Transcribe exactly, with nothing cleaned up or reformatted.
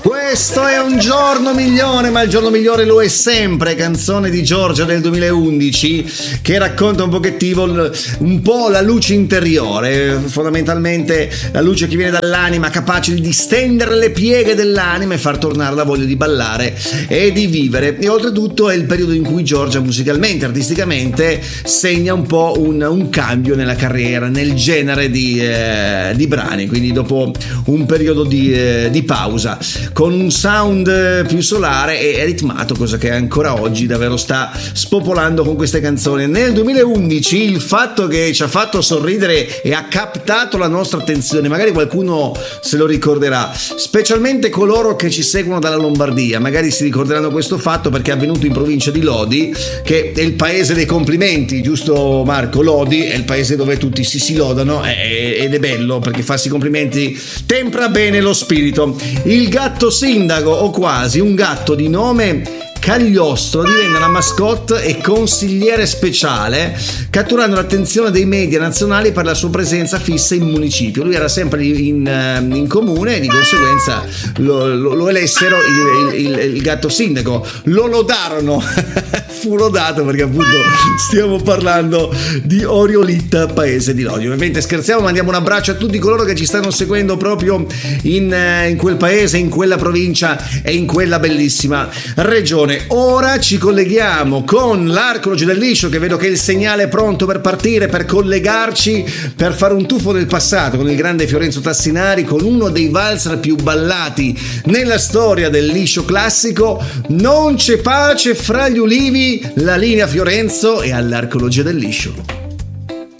Questo è un giorno migliore, ma il giorno migliore lo è sempre. Canzone di Giorgia del duemilaundici che racconta un pochettino, un po' la luce interiore, fondamentalmente la luce che viene dall'anima, capace di distendere le pieghe dell'anima e far tornare la voglia di ballare e di vivere. E oltretutto è il periodo in cui Giorgia musicalmente, artisticamente segna un po' un, un cambio nella carriera, nel genere di, eh, di brani, quindi dopo un periodo di, eh, di pausa, con un sound più solare e ritmato, cosa che ancora oggi davvero sta spopolando con queste canzoni. Nel duemilaundici il fatto che ci ha fatto sorridere e ha captato la nostra attenzione, magari qualcuno se lo ricorderà, specialmente coloro che ci seguono dalla Lombardia, magari si ricorderanno questo fatto perché è avvenuto in provincia di Lodi, che è il paese dei complimenti, giusto Marco? Lodi è il paese dove tutti si, si lodano ed è bello perché farsi complimenti tempra bene lo spirito. Il gatto sindaco, o quasi, un gatto di nome Cagliostro, diventa la mascotte e consigliere speciale, catturando l'attenzione dei media nazionali per la sua presenza fissa in municipio. Lui era sempre in, in comune e di conseguenza lo, lo, lo elessero il, il, il, il gatto sindaco, lo lodarono. Fu lodato perché appunto stiamo parlando di Oriolitta, paese di Lodi. Ovviamente scherziamo, mandiamo un abbraccio a tutti coloro che ci stanno seguendo proprio in, in quel paese, in quella provincia e in quella bellissima regione. Ora ci colleghiamo con l'Arcologi del Liscio, che vedo che il segnale è pronto per partire, per collegarci, per fare un tuffo nel passato con il grande Fiorenzo Tassinari, con uno dei valzer più ballati nella storia del liscio classico. Non c'è pace fra gli ulivi, la linea Fiorenzo e all'Arcologia del Liscio.